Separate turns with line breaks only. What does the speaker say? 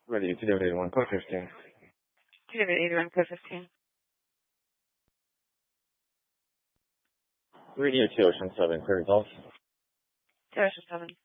Ready to David 81, code 15.
David 81, code 15.
Radio 2 Ocean 7, clear results.
2 Ocean 7.